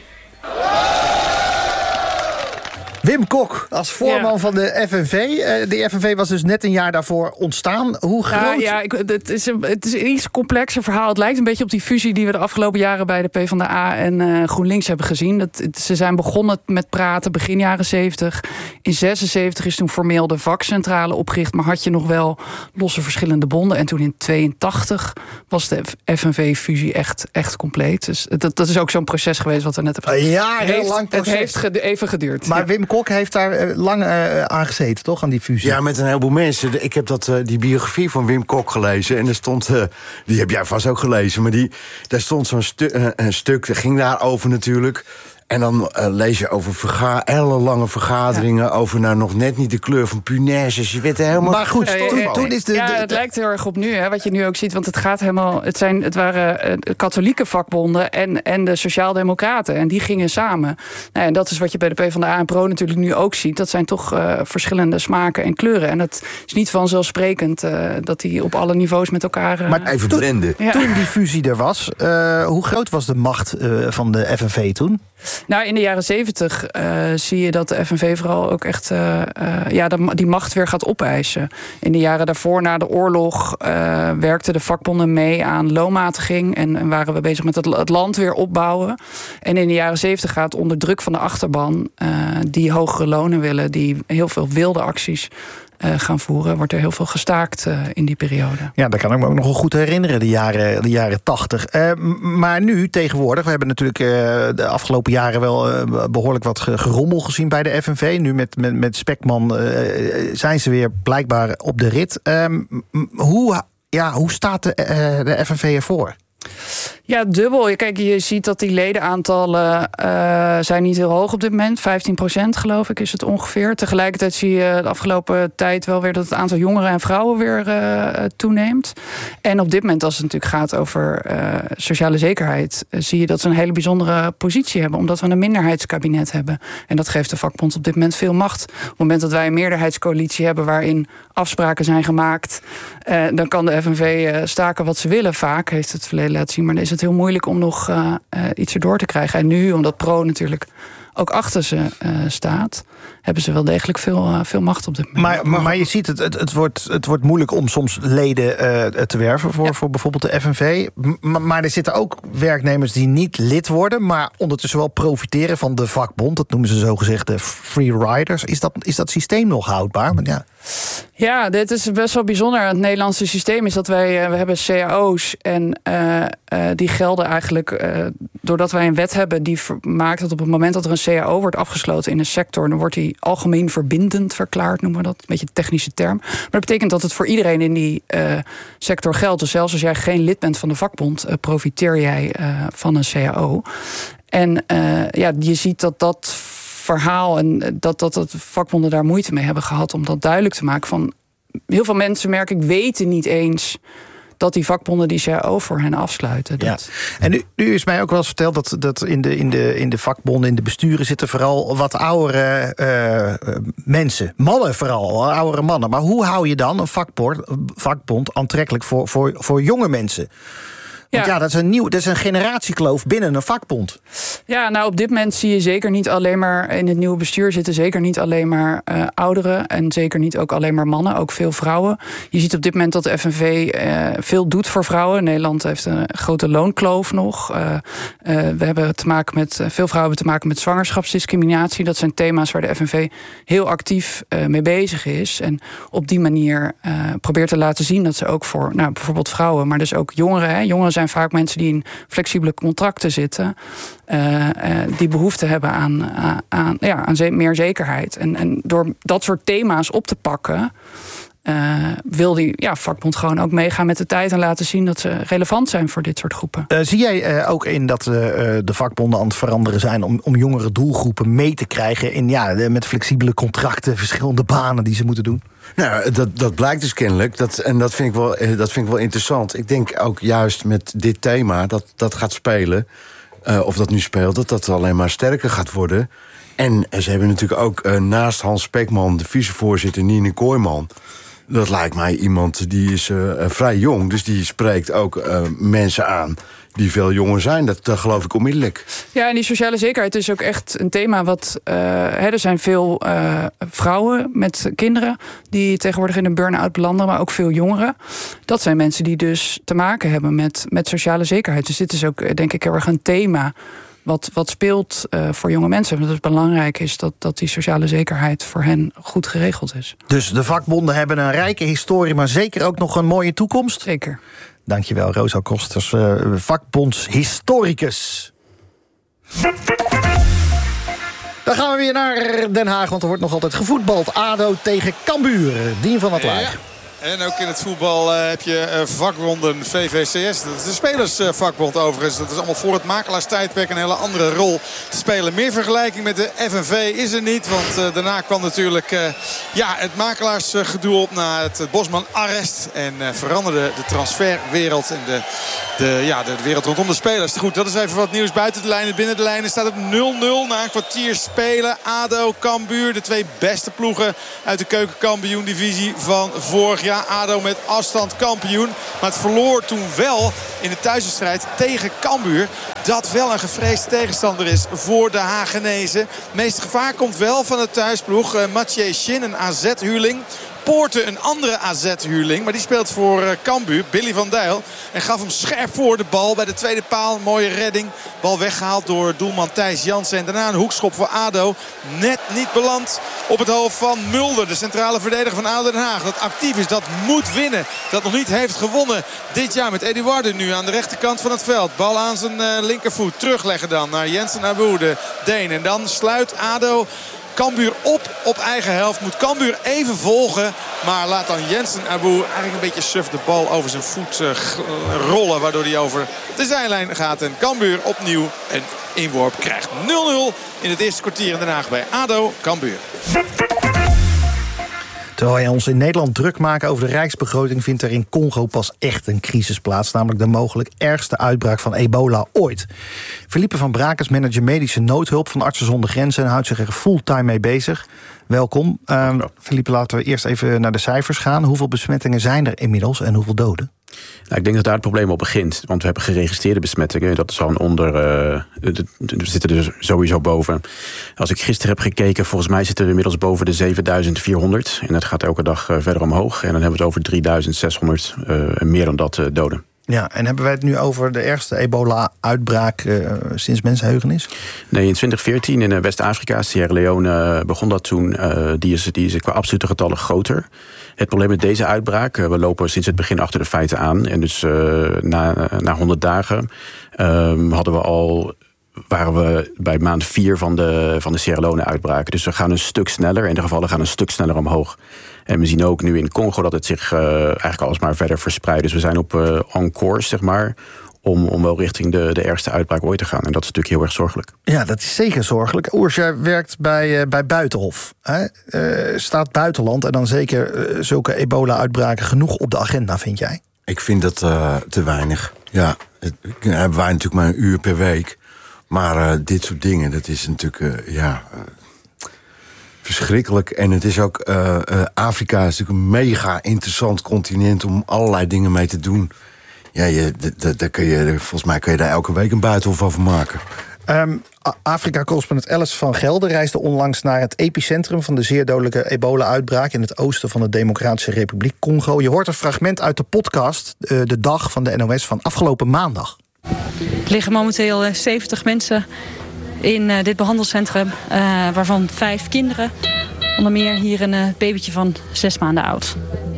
Wim Kok, als voorman van de FNV. De FNV was dus net een jaar daarvoor ontstaan. Hoe groot? Het is een iets complexer verhaal. Het lijkt een beetje op die fusie die we de afgelopen jaren bij de PvdA en GroenLinks hebben gezien. Ze zijn begonnen met praten begin jaren 70. In 76 is toen formeel de vakcentrale opgericht, maar had je nog wel losse verschillende bonden. En toen in 82 was de FNV-fusie echt compleet. Dus dat is ook zo'n proces geweest wat we net hebben gezien. Jarenlang Het heeft even geduurd. Maar Wim Kok heeft daar lang aan gezeten, toch? Aan die fusie. Ja, met een heleboel mensen. Ik heb die biografie van Wim Kok gelezen. En er stond, die heb jij vast ook gelezen. Maar daar stond zo'n stuk, dat ging daarover natuurlijk. En dan lees je over ellenlange vergaderingen... over nog net niet de kleur van punaises. Je weet er helemaal... Maar goed, toen is het lijkt heel erg op nu, hè, wat je nu ook ziet. Want het gaat helemaal... Het waren katholieke vakbonden en de Sociaaldemocraten. En die gingen samen. Nou, en dat is wat je bij de PvdA en Pro natuurlijk nu ook ziet. Dat zijn toch verschillende smaken en kleuren. En het is niet vanzelfsprekend dat die op alle niveaus met elkaar... maar even blenden. Toen die fusie er was, hoe groot was de macht van de FNV toen? Nou, in de jaren 70 zie je dat de FNV vooral ook echt die macht weer gaat opeisen. In de jaren daarvoor, na de oorlog, werkten de vakbonden mee aan loonmatiging en waren we bezig met het land weer opbouwen. En in de jaren 70 gaat onder druk van de achterban die hogere lonen willen, die heel veel wilde acties gaan voeren, wordt er heel veel gestaakt in die periode. Ja, dat kan ik me ook nog wel goed herinneren, de jaren 80. Maar nu, tegenwoordig, we hebben natuurlijk de afgelopen jaren wel behoorlijk wat gerommel gezien bij de FNV. Nu met Spekman zijn ze weer blijkbaar op de rit. Hoe staat de FNV ervoor? Ja, dubbel. Kijk, je ziet dat die ledenaantallen zijn niet heel hoog op dit moment. 15% geloof ik is het ongeveer. Tegelijkertijd zie je de afgelopen tijd wel weer dat het aantal jongeren en vrouwen weer toeneemt. En op dit moment, als het natuurlijk gaat over sociale zekerheid, zie je dat ze een hele bijzondere positie hebben. Omdat we een minderheidskabinet hebben. En dat geeft de vakbond op dit moment veel macht. Op het moment dat wij een meerderheidscoalitie hebben waarin afspraken zijn gemaakt, dan kan de FNV staken wat ze willen. Vaak heeft het verleden laten zien, maar dan is het heel moeilijk om nog iets erdoor te krijgen. En nu, omdat Pro natuurlijk ook achter ze staat, hebben ze wel degelijk veel macht op dit moment. Maar je ziet, het wordt moeilijk om soms leden te werven voor bijvoorbeeld de FNV. Maar er zitten ook werknemers die niet lid worden, maar ondertussen wel profiteren van de vakbond. Dat noemen ze zogezegd de free riders. Is dat systeem nog houdbaar? Ja, dit is best wel bijzonder. Het Nederlandse systeem is dat we hebben cao's en die gelden eigenlijk doordat wij een wet hebben die maakt dat op het moment dat er een cao wordt afgesloten in een sector, dan wordt die algemeen verbindend verklaard, noemen we dat. Een beetje een technische term. Maar dat betekent dat het voor iedereen in die sector geldt. Dus zelfs als jij geen lid bent van de vakbond, profiteer jij van een cao. En je ziet dat verhaal en dat de vakbonden daar moeite mee hebben gehad om dat duidelijk te maken. Van heel veel mensen, merk ik, weten niet eens dat die vakbonden die cao voor hen afsluiten. Ja. En nu is mij ook wel eens verteld dat in de vakbonden, in de besturen zitten vooral wat oudere mensen. Mannen vooral, oudere mannen. Maar hoe hou je dan een vakbond aantrekkelijk voor jonge mensen? Want dat is een generatiekloof binnen een vakbond. Ja, nou op dit moment zie je zeker niet alleen maar in het nieuwe bestuur zitten zeker niet alleen maar ouderen en zeker niet ook alleen maar mannen, ook veel vrouwen. Je ziet op dit moment dat de FNV veel doet voor vrouwen. Nederland heeft een grote loonkloof nog. We hebben te maken met veel vrouwen hebben te maken met zwangerschapsdiscriminatie. Dat zijn thema's waar de FNV heel actief mee bezig is. En op die manier probeert te laten zien dat ze ook voor bijvoorbeeld vrouwen, maar dus ook jongeren. Jongeren zijn vaak mensen die in flexibele contracten zitten, die behoefte hebben aan meer zekerheid. En door dat soort thema's op te pakken, wil die vakbond gewoon ook meegaan met de tijd en laten zien dat ze relevant zijn voor dit soort groepen. Zie jij ook in dat de vakbonden aan het veranderen zijn om jongere doelgroepen mee te krijgen met flexibele contracten, verschillende banen die ze moeten doen? Nou, dat blijkt dus kennelijk. Dat vind ik wel interessant. Ik denk ook juist met dit thema dat gaat spelen, of dat nu speelt, dat alleen maar sterker gaat worden. En ze hebben natuurlijk ook naast Hans Spekman de vicevoorzitter Nine Kooijman. Dat lijkt mij iemand die is vrij jong, dus die spreekt ook mensen aan die veel jonger zijn. Dat geloof ik onmiddellijk. Ja, en die sociale zekerheid is ook echt een thema wat er zijn veel vrouwen met kinderen die tegenwoordig in een burn-out belanden, maar ook veel jongeren. Dat zijn mensen die dus te maken hebben met sociale zekerheid. Dus dit is ook, denk ik, heel erg een thema wat speelt voor jonge mensen. Want het belangrijk is dat die sociale zekerheid voor hen goed geregeld is. Dus de vakbonden hebben een rijke historie, maar zeker ook nog een mooie toekomst? Zeker. Dankjewel, Rosa Kosters, vakbondshistoricus. Dan gaan we weer naar Den Haag, want er wordt nog altijd gevoetbald. ADO tegen Cambuur. Dien van het Laar. En ook in het voetbal heb je vakbonden VVCS. Dat is de spelersvakbond overigens. Dat is allemaal voor het makelaarstijdperk een hele andere rol te spelen. Meer vergelijking met de FNV is er niet. Want daarna kwam natuurlijk het makelaarsgedoe op na het Bosman-arrest. En veranderde de transferwereld en de wereld rondom de spelers. Goed, dat is even wat nieuws buiten de lijnen. Binnen de lijnen staat het 0-0 na een kwartier spelen. ADO, Cambuur, de twee beste ploegen uit de keukenkampioen-divisie van vorig jaar. ADO met afstand kampioen. Maar het verloor toen wel in de thuiswedstrijd tegen Cambuur. Dat wel een gevreesde tegenstander is voor de Hagenezen. Het meeste gevaar komt wel van de thuisploeg. Mathieu Shin, een AZ-huurling. Poorten, een andere AZ-huurling. Maar die speelt voor Cambuur, Billy van Dijl. En gaf hem scherp voor de bal bij de tweede paal. Mooie redding. Bal weggehaald door doelman Thijs Jansen. En daarna een hoekschop voor ADO. Net niet beland op het hoofd van Mulder. De centrale verdediger van ADO Den Haag. Dat actief is, dat moet winnen. Dat nog niet heeft gewonnen dit jaar met Eduardo nu aan de rechterkant van het veld. Bal aan zijn linkervoet. Terugleggen dan naar Jensen Abu, de Deen. En dan sluit ADO Cambuur op eigen helft. Moet Cambuur even volgen. Maar laat dan Jensen Abu eigenlijk een beetje suf de bal over zijn voet rollen. Waardoor hij over de zijlijn gaat. En Cambuur opnieuw een inworp krijgt. 0-0 in het eerste kwartier in Den Haag bij ADO Cambuur. Terwijl wij ons in Nederland druk maken over de rijksbegroting, vindt er in Congo pas echt een crisis plaats. Namelijk de mogelijk ergste uitbraak van ebola ooit. Philippe van Brakes, manager medische noodhulp van Artsen zonder Grenzen, en houdt zich er fulltime mee bezig. Welkom. Philippe, laten we eerst even naar de cijfers gaan. Hoeveel besmettingen zijn er inmiddels en hoeveel doden? Nou, ik denk dat daar het probleem op begint. Want we hebben geregistreerde besmettingen. Dat is al we zitten er sowieso boven. Als ik gisteren heb gekeken, volgens mij zitten we inmiddels boven de 7400. En dat gaat elke dag verder omhoog. En dan hebben we het over 3600 en meer dan dat doden. Ja, en hebben wij het nu over de ergste ebola-uitbraak sinds mensenheugenis? Nee, in 2014 in West-Afrika, Sierra Leone, begon dat toen. Die is qua absolute getallen groter. Het probleem met deze uitbraak, we lopen sinds het begin achter de feiten aan. En dus na 100 dagen waren we bij maand 4 van de Sierra Leone-uitbraak. Dus we gaan een stuk sneller en de gevallen gaan een stuk sneller omhoog. En we zien ook nu in Congo dat het zich eigenlijk alsmaar verder verspreidt. Dus we zijn op on course, zeg maar, om wel richting de ergste uitbraak ooit te gaan. En dat is natuurlijk heel erg zorgelijk. Ja, dat is zeker zorgelijk. Oers, jij werkt bij Buitenhof. Staat buitenland en dan zeker zulke ebola-uitbraken genoeg op de agenda, vind jij? Ik vind dat te weinig. Ja, hebben wij natuurlijk maar een uur per week. Maar dit soort dingen, dat is natuurlijk verschrikkelijk. En het is ook, Afrika is natuurlijk een mega interessant continent om allerlei dingen mee te doen. Ja, volgens mij kun je daar elke week een buitenhof over maken. Afrika-correspondent Alice van Gelder reisde onlangs naar het epicentrum van de zeer dodelijke ebola-uitbraak in het oosten van de Democratische Republiek Congo. Je hoort een fragment uit de podcast De Dag van de NOS van afgelopen maandag. Er liggen momenteel 70 mensen in dit behandelcentrum, waarvan 5 kinderen. Onder meer hier een babytje van 6 maanden oud.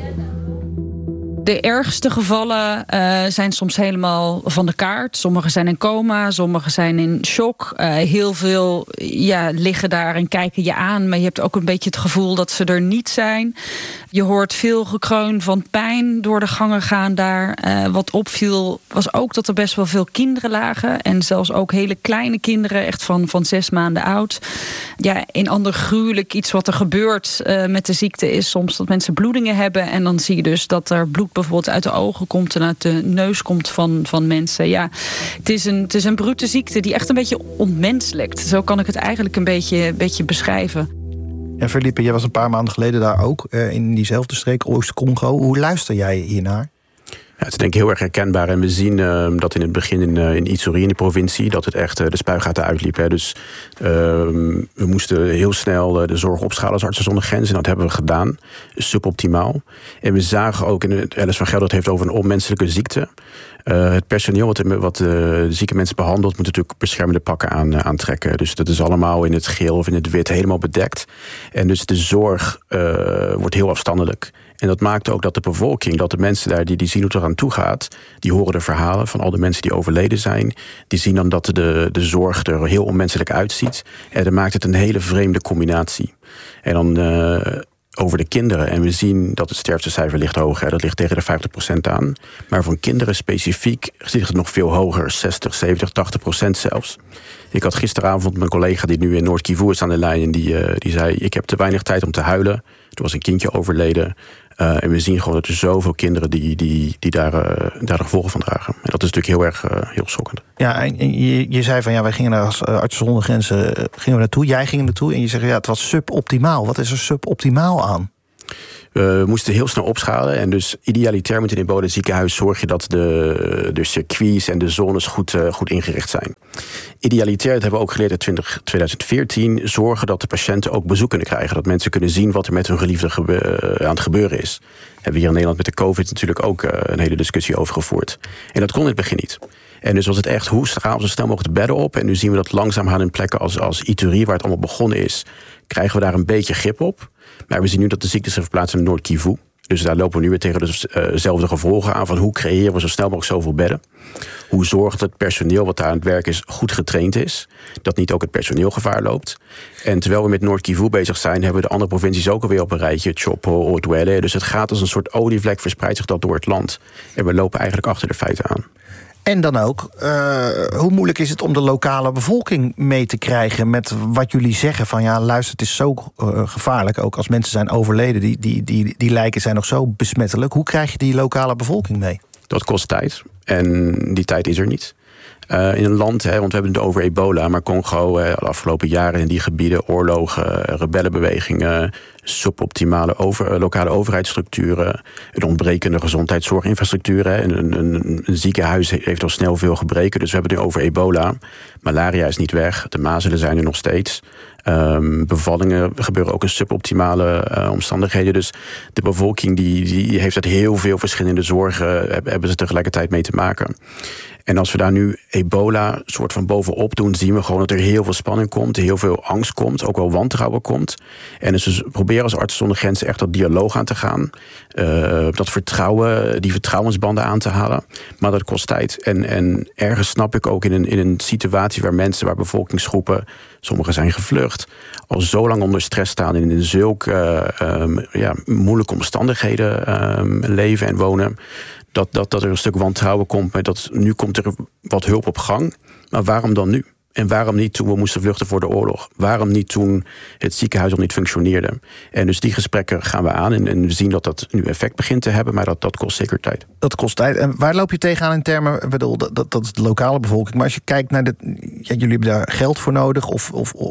De ergste gevallen zijn soms helemaal van de kaart. Sommigen zijn in coma, sommigen zijn in shock. Heel veel liggen daar en kijken je aan. Maar je hebt ook een beetje het gevoel dat ze er niet zijn. Je hoort veel gekreun van pijn door de gangen gaan daar. Wat opviel was ook dat er best wel veel kinderen lagen. En zelfs ook hele kleine kinderen, echt van 6 maanden oud. Ja, een ander gruwelijk iets wat er gebeurt met de ziekte is soms dat mensen bloedingen hebben. En dan zie je dus dat er bloed bijvoorbeeld uit de ogen komt en uit de neus komt van mensen. Ja, het is een brute ziekte die echt een beetje ontmenselijkt. Zo kan ik het eigenlijk een beetje beschrijven. En Philippe, jij was een paar maanden geleden daar ook, in diezelfde streek, Oost-Congo. Hoe luister jij hiernaar? Ja, het is denk ik heel erg herkenbaar. En we zien dat in het begin in Ituri, in de provincie, dat het echt de spuigaten uitliep. Hè. Dus we moesten heel snel de zorg opschalen als Artsen zonder Grenzen. En dat hebben we gedaan. Suboptimaal. En we zagen ook, en Alice van Gelder heeft over een onmenselijke ziekte. Het personeel wat de zieke mensen behandelt, moet natuurlijk beschermende pakken aantrekken. Dus dat is allemaal in het geel of in het wit helemaal bedekt. En dus de zorg wordt heel afstandelijk. En dat maakt ook dat de bevolking, dat de mensen daar die zien hoe het eraan toe gaat, die horen de verhalen van al de mensen die overleden zijn. Die zien dan dat de zorg er heel onmenselijk uitziet. En dat maakt het een hele vreemde combinatie. En dan over de kinderen. En we zien dat het sterftecijfer ligt hoger. Dat ligt tegen de 50% aan. Maar van kinderen specifiek ligt het nog veel hoger. 60, 70, 80% zelfs. Ik had gisteravond mijn collega die nu in Noord-Kivu is aan de lijn. En die zei, ik heb te weinig tijd om te huilen. Er was een kindje overleden. En we zien gewoon dat er zoveel kinderen die daar de gevolgen van dragen. En dat is natuurlijk heel schokkend. Ja, en je zei van wij gingen daar als Artsen zonder Grenzen naartoe. Jij ging er naartoe en je zegt het was suboptimaal. Wat is er suboptimaal aan? We moesten heel snel opschalen. En dus idealitair met een ebola ziekenhuis zorg je dat de circuits en de zones goed ingericht zijn. Idealitair, dat hebben we ook geleerd in 2014, zorgen dat de patiënten ook bezoek kunnen krijgen. Dat mensen kunnen zien wat er met hun geliefde aan het gebeuren is. Hebben we hier in Nederland met de COVID natuurlijk ook een hele discussie over gevoerd. En dat kon in het begin niet. En dus was het echt, hoe gaan we zo snel mogelijk de bedden op? En nu zien we dat langzaam gaan in plekken als Ituri, waar het allemaal begonnen is, krijgen we daar een beetje grip op. Maar we zien nu dat de ziekte zich verplaatst in Noord-Kivu. Dus daar lopen we nu weer tegen dezelfde gevolgen aan van hoe creëren we zo snel mogelijk zoveel bedden. Hoe zorgt het personeel wat daar aan het werk is goed getraind is. Dat niet ook het personeel gevaar loopt. En terwijl we met Noord-Kivu bezig zijn, hebben we de andere provincies ook alweer op een rijtje. Chopo, Odwele. Dus het gaat als een soort olievlek, verspreidt zich dat door het land. En we lopen eigenlijk achter de feiten aan. En dan ook, hoe moeilijk is het om de lokale bevolking mee te krijgen met wat jullie zeggen van luister, het is zo gevaarlijk, ook als mensen zijn overleden, die lijken zijn nog zo besmettelijk. Hoe krijg je die lokale bevolking mee? Dat kost tijd en die tijd is er niet. In een land, want we hebben het over ebola, maar Congo de afgelopen jaren in die gebieden oorlogen, rebellenbewegingen, suboptimale lokale overheidsstructuren, een ontbrekende gezondheidszorginfrastructuur. Een ziekenhuis heeft al snel veel gebreken, dus we hebben het nu over ebola. Malaria is niet weg, de mazelen zijn er nog steeds. Bevallingen gebeuren ook in suboptimale omstandigheden. Dus de bevolking die heeft uit heel veel verschillende zorgen, hebben ze tegelijkertijd mee te maken. En als we daar nu ebola soort van bovenop doen, zien we gewoon dat er heel veel spanning komt, heel veel angst komt, ook wel wantrouwen komt. En dus we proberen als Artsen zonder Grenzen echt dat dialoog aan te gaan. Dat vertrouwen, die vertrouwensbanden aan te halen. Maar dat kost tijd. En ergens snap ik ook in een situatie waar bevolkingsgroepen, sommigen zijn gevlucht, al zo lang onder stress staan en in zulke moeilijke omstandigheden leven en wonen, dat er een stuk wantrouwen komt. Maar nu komt er wat hulp op gang. Maar waarom dan nu? En waarom niet toen we moesten vluchten voor de oorlog? Waarom niet toen het ziekenhuis al niet functioneerde? En dus die gesprekken gaan we aan. En we zien dat dat nu effect begint te hebben. Maar dat kost zeker tijd. Dat kost tijd. En waar loop je tegenaan in termen? Ik bedoel, dat is de lokale bevolking. Maar als je kijkt naar jullie hebben daar geld voor nodig. Of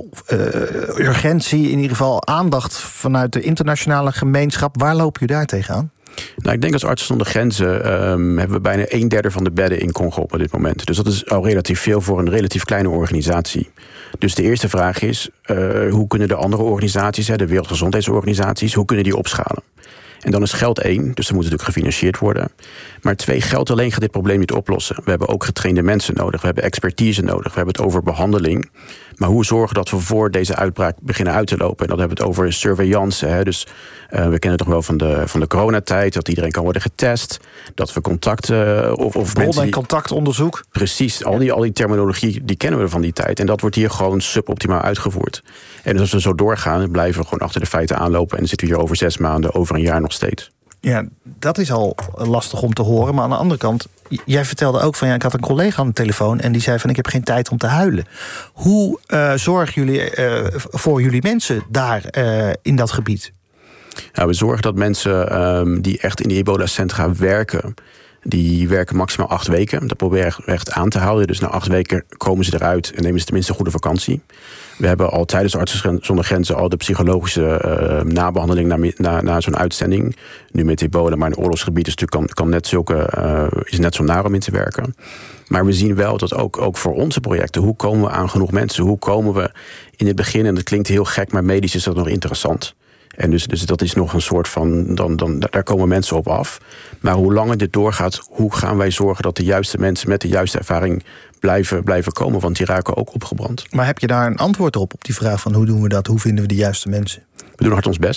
urgentie, in ieder geval aandacht vanuit de internationale gemeenschap. Waar loop je daar tegenaan? Nou, ik denk als Artsen zonder Grenzen hebben we bijna 1/3 van de bedden in Congo op dit moment. Dus dat is al relatief veel voor een relatief kleine organisatie. Dus de eerste vraag is, hoe kunnen de andere organisaties, de Wereldgezondheidsorganisaties, hoe kunnen die opschalen? En dan is geld 1, dus dat moet natuurlijk gefinancierd worden. Maar 2, geld alleen gaat dit probleem niet oplossen. We hebben ook getrainde mensen nodig, we hebben expertise nodig, we hebben het over behandeling. Maar hoe zorgen dat we voor deze uitbraak beginnen uit te lopen? En dan hebben we het over surveillance. Dus we kennen het nog wel van de coronatijd, dat iedereen kan worden getest, dat we contacten of bron- en contactonderzoek. Precies, al die terminologie die kennen we van die tijd. En dat wordt hier gewoon suboptimaal uitgevoerd. En dus als we zo doorgaan, blijven we gewoon achter de feiten aanlopen. En dan zitten we hier over 6 maanden, over een jaar nog steeds. Ja, dat is al lastig om te horen. Maar aan de andere kant, jij vertelde ook van ik had een collega aan de telefoon en die zei van ik heb geen tijd om te huilen. Hoe zorgen jullie voor jullie mensen daar in dat gebied? Nou, we zorgen dat mensen die echt in de ebola-centra werken, die werken maximaal 8 weken. Dat proberen we echt aan te houden. Dus na 8 weken komen ze eruit en nemen ze tenminste een goede vakantie. We hebben al tijdens Artsen zonder Grenzen al de psychologische nabehandeling na zo'n uitzending. Nu met ebola, maar in oorlogsgebied is natuurlijk is net zo naar om in te werken. Maar we zien wel dat ook voor onze projecten, hoe komen we aan genoeg mensen? Hoe komen we in het begin, en dat klinkt heel gek, maar medisch is dat nog interessant. En dus dat is nog een soort van, daar komen mensen op af. Maar hoe langer dit doorgaat, hoe gaan wij zorgen dat de juiste mensen met de juiste ervaring blijven komen? Want die raken ook opgebrand. Maar heb je daar een antwoord op die vraag van hoe doen we dat? Hoe vinden we de juiste mensen? We doen hard ons best.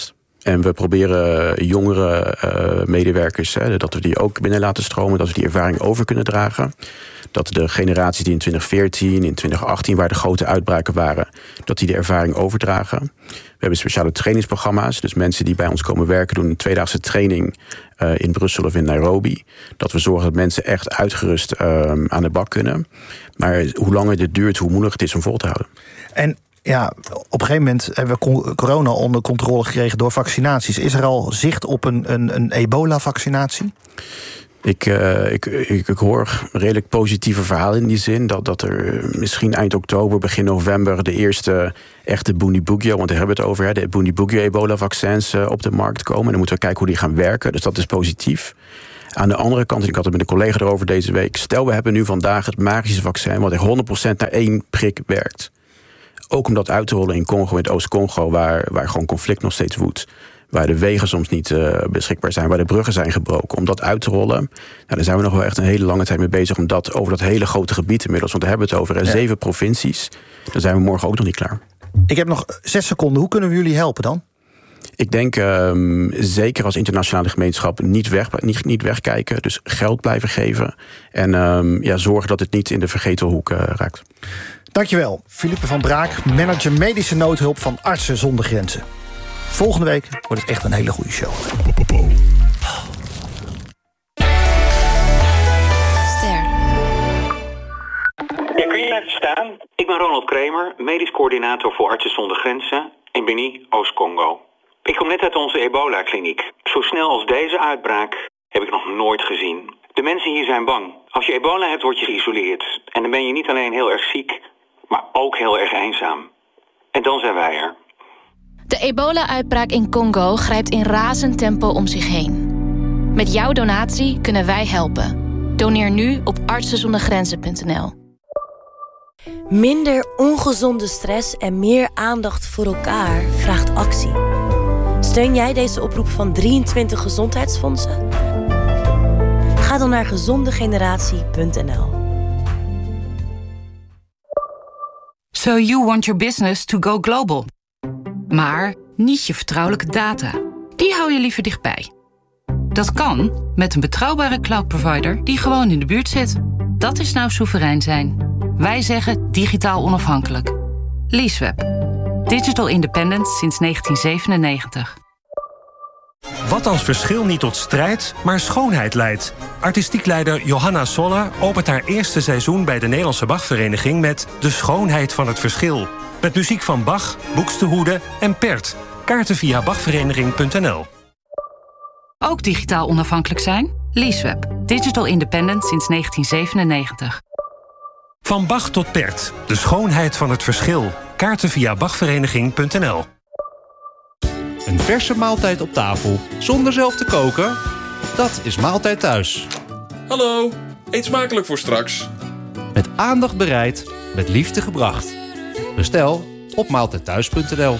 En we proberen jongere medewerkers, dat we die ook binnen laten stromen, dat we die ervaring over kunnen dragen. Dat de generaties die in 2014, in 2018, waar de grote uitbraken waren, dat die de ervaring overdragen. We hebben speciale trainingsprogramma's. Dus mensen die bij ons komen werken doen een 2-daagse training in Brussel of in Nairobi. Dat we zorgen dat mensen echt uitgerust aan de bak kunnen. Maar hoe langer dit duurt, hoe moeilijker het is om vol te houden. En ja, op een gegeven moment hebben we corona onder controle gekregen door vaccinaties. Is er al zicht op een ebola-vaccinatie? Ik hoor redelijk positieve verhalen in die zin. Dat er misschien eind oktober, begin november de eerste echte Bundibugyo, want daar hebben we het over, de Bundibugyo ebola-vaccins op de markt komen. En dan moeten we kijken hoe die gaan werken. Dus dat is positief. Aan de andere kant, en ik had het met een collega erover deze week, stel we hebben nu vandaag het magische vaccin wat er 100% naar 1 prik werkt. Ook om dat uit te rollen in Congo, in het Oost-Congo, waar gewoon conflict nog steeds woedt. Waar de wegen soms niet beschikbaar zijn, waar de bruggen zijn gebroken. Om dat uit te rollen, nou, daar zijn we nog wel echt een hele lange tijd mee bezig. Om dat over dat hele grote gebied inmiddels, want daar hebben we het over 7 provincies. Dan zijn we morgen ook nog niet klaar. Ik heb nog 6 seconden. Hoe kunnen we jullie helpen dan? Ik denk zeker als internationale gemeenschap niet wegkijken. Dus geld blijven geven. En zorgen dat het niet in de vergeten hoek raakt. Dankjewel, Philippe van Braak, manager medische noodhulp van Artsen zonder Grenzen. Volgende week wordt het echt een hele goede show. Ster. Ja, kun je even staan? Ik ben Ronald Kramer, medisch coördinator voor Artsen zonder Grenzen in Beni, Oost-Congo. Ik kom net uit onze ebola-kliniek. Zo snel als deze uitbraak heb ik nog nooit gezien. De mensen hier zijn bang. Als je ebola hebt, word je geïsoleerd. En dan ben je niet alleen heel erg ziek, maar ook heel erg eenzaam. En dan zijn wij er. De ebola-uitbraak in Congo grijpt in razend tempo om zich heen. Met jouw donatie kunnen wij helpen. Doneer nu op artsenzondergrenzen.nl. Minder ongezonde stress en meer aandacht voor elkaar vraagt actie. Steun jij deze oproep van 23 gezondheidsfondsen? Ga dan naar gezondegeneratie.nl. So you want your business to go global. Maar niet je vertrouwelijke data. Die hou je liever dichtbij. Dat kan met een betrouwbare cloud-provider die gewoon in de buurt zit. Dat is nou soeverein zijn. Wij zeggen digitaal onafhankelijk. Leaseweb. Digital independent sinds 1997. Wat als verschil niet tot strijd, maar schoonheid leidt? Artistiek leider Johanna Soller opent haar eerste seizoen bij de Nederlandse Bachvereniging met De Schoonheid van het Verschil. Met muziek van Bach, Buxtehude en Pert. Kaarten via bachvereniging.nl. Ook digitaal onafhankelijk zijn? Leaseweb. Digital independent sinds 1997. Van Bach tot Pert. De schoonheid van het verschil. Kaarten via bachvereniging.nl. Een verse maaltijd op tafel, zonder zelf te koken? Dat is Maaltijd Thuis. Hallo, eet smakelijk voor straks. Met aandacht bereid, met liefde gebracht. Bestel op maaltijdthuis.nl.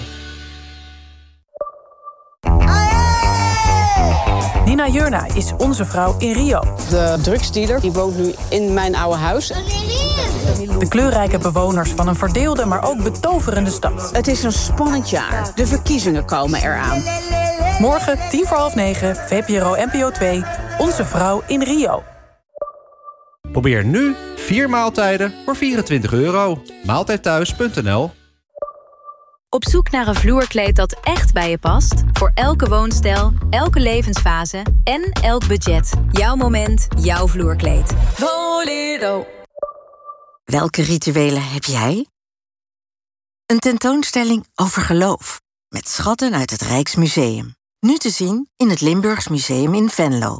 Nina Jurna is onze vrouw in Rio. De drugsdealer die woont nu in mijn oude huis. De kleurrijke bewoners van een verdeelde, maar ook betoverende stad. Het is een spannend jaar. De verkiezingen komen eraan. Morgen 9:10, VPRO NPO 2, Onze Vrouw in Rio. Probeer nu 4 maaltijden voor €24. Maaltijdthuis.nl. Op zoek naar een vloerkleed dat echt bij je past? Voor elke woonstijl, elke levensfase en elk budget. Jouw moment, jouw vloerkleed. Voledo. Welke rituelen heb jij? Een tentoonstelling over geloof. Met schatten uit het Rijksmuseum. Nu te zien in het Limburgs Museum in Venlo.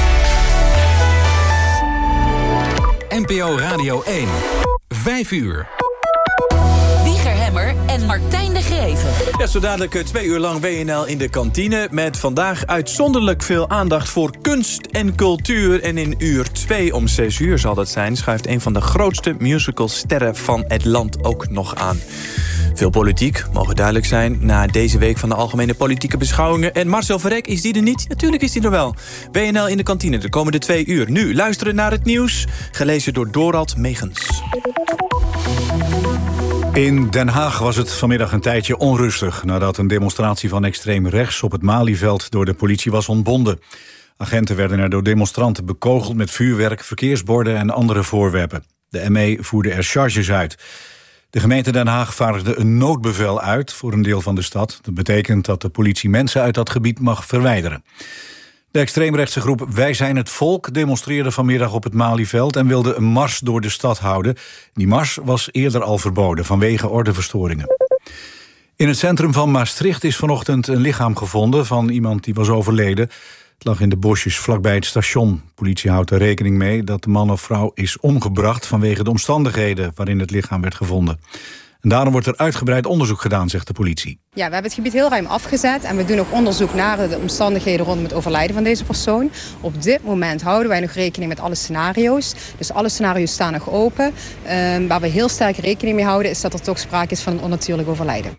NPO Radio 1. 5 uur. Wieger Hemmer en Martijn de Greven. Ja, zo dadelijk 2 uur lang WNL in de kantine. Met vandaag uitzonderlijk veel aandacht voor kunst en cultuur. En in uur 2 om 6 uur zal dat zijn, schuift een van de grootste musicalsterren van het land ook nog aan. Veel politiek, mogen duidelijk zijn, na deze week van de algemene politieke beschouwingen. En Marcel Verrek, is die er niet? Natuurlijk is die er wel. WNL in de kantine de komende 2 uur. Nu luisteren naar het nieuws, gelezen door Dorald Megens. In Den Haag was het vanmiddag een tijdje onrustig nadat een demonstratie van extreem rechts op het Malieveld door de politie was ontbonden. Agenten werden er door demonstranten bekogeld met vuurwerk, verkeersborden en andere voorwerpen. De ME voerde er charges uit. De gemeente Den Haag vaardigde een noodbevel uit voor een deel van de stad. Dat betekent dat de politie mensen uit dat gebied mag verwijderen. De extreemrechtse groep Wij zijn het volk demonstreerde vanmiddag op het Malieveld en wilde een mars door de stad houden. Die mars was eerder al verboden vanwege ordeverstoringen. In het centrum van Maastricht is vanochtend een lichaam gevonden van iemand die was overleden. Het lag in de bosjes vlakbij het station. Politie houdt er rekening mee dat de man of vrouw is omgebracht vanwege de omstandigheden waarin het lichaam werd gevonden. En daarom wordt er uitgebreid onderzoek gedaan, zegt de politie. Ja, we hebben het gebied heel ruim afgezet en we doen ook onderzoek naar de omstandigheden rondom het overlijden van deze persoon. Op dit moment houden wij nog rekening met alle scenario's. Dus alle scenario's staan nog open. Waar we heel sterk rekening mee houden is dat er toch sprake is van een onnatuurlijk overlijden.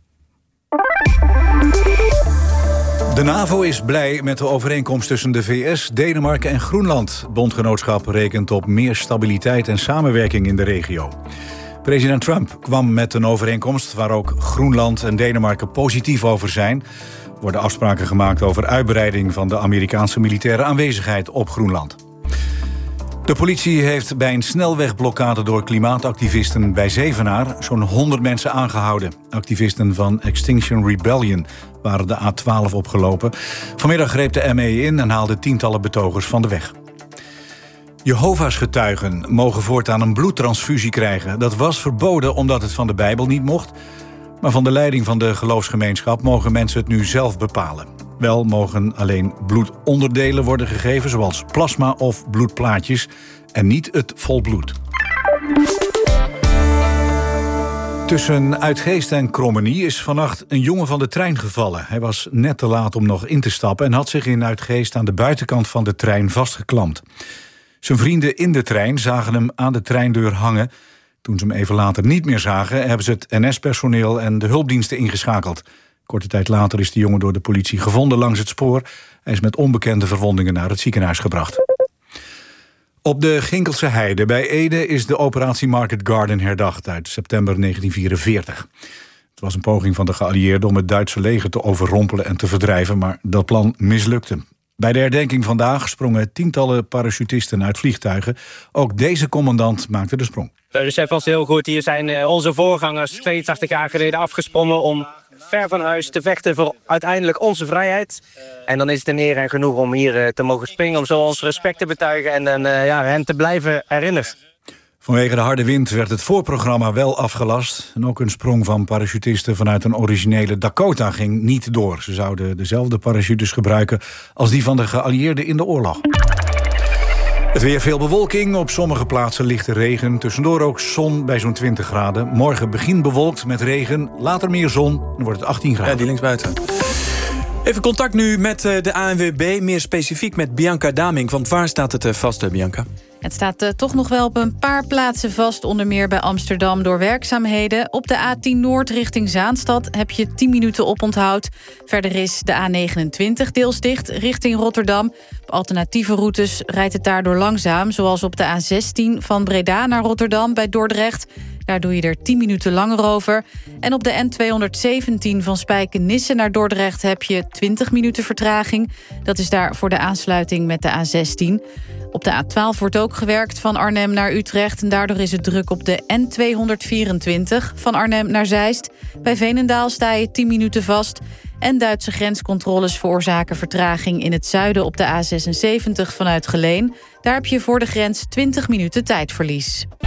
De NAVO is blij met de overeenkomst tussen de VS, Denemarken en Groenland. Bondgenootschap rekent op meer stabiliteit en samenwerking in de regio. President Trump kwam met een overeenkomst waar ook Groenland en Denemarken positief over zijn. Er worden afspraken gemaakt over uitbreiding van de Amerikaanse militaire aanwezigheid op Groenland. De politie heeft bij een snelwegblokkade door klimaatactivisten bij Zevenaar zo'n 100 mensen aangehouden. Activisten van Extinction Rebellion waren de A12 opgelopen. Vanmiddag greep de ME in en haalde tientallen betogers van de weg. Jehovah's getuigen mogen voortaan een bloedtransfusie krijgen. Dat was verboden omdat het van de Bijbel niet mocht. Maar van de leiding van de geloofsgemeenschap mogen mensen het nu zelf bepalen. Wel mogen alleen bloedonderdelen worden gegeven, zoals plasma of bloedplaatjes, en niet het volbloed. Tussen Uitgeest en Krommenie is vannacht een jongen van de trein gevallen. Hij was net te laat om nog in te stappen en had zich in Uitgeest aan de buitenkant van de trein vastgeklampt. Zijn vrienden in de trein zagen hem aan de treindeur hangen. Toen ze hem even later niet meer zagen, hebben ze het NS-personeel en de hulpdiensten ingeschakeld. Korte tijd later is de jongen door de politie gevonden langs het spoor. Hij is met onbekende verwondingen naar het ziekenhuis gebracht. Op de Ginkelse Heide bij Ede is de operatie Market Garden herdacht uit september 1944. Het was een poging van de geallieerden om het Duitse leger te overrompelen en te verdrijven, maar dat plan mislukte. Bij de herdenking vandaag sprongen tientallen parachutisten uit vliegtuigen. Ook deze commandant maakte de sprong. Dus hij was heel goed. Hier zijn onze voorgangers 82 jaar geleden afgesprongen om ver van huis te vechten voor uiteindelijk onze vrijheid. En dan is het een eer en genoeg om hier te mogen springen, om zo ons respect te betuigen en hen te blijven herinneren. Vanwege de harde wind werd het voorprogramma wel afgelast. En ook een sprong van parachutisten vanuit een originele Dakota ging niet door. Ze zouden dezelfde parachutes gebruiken als die van de geallieerden in de oorlog. Het weer, veel bewolking, op sommige plaatsen lichte regen. Tussendoor ook zon bij zo'n 20 graden. Morgen begin bewolkt met regen, later meer zon, dan wordt het 18 graden. Ja, die linksbuiten. Even contact nu met de ANWB, meer specifiek met Bianca Daming. Want waar staat het vast, Bianca? Het staat toch nog wel op een paar plaatsen vast, onder meer bij Amsterdam door werkzaamheden. Op de A10 Noord richting Zaanstad heb je 10 minuten oponthoud. Verder is de A29 deels dicht richting Rotterdam. Op alternatieve routes rijdt het daardoor langzaam, zoals op de A16 van Breda naar Rotterdam bij Dordrecht. Daar doe je er 10 minuten langer over. En op de N217 van Spijkenisse naar Dordrecht heb je 20 minuten vertraging. Dat is daar voor de aansluiting met de A16. Op de A12 wordt ook gewerkt van Arnhem naar Utrecht. En daardoor is het druk op de N224 van Arnhem naar Zeist. Bij Veenendaal sta je 10 minuten vast. En Duitse grenscontroles veroorzaken vertraging in het zuiden op de A76 vanuit Geleen. Daar heb je voor de grens 20 minuten tijdverlies.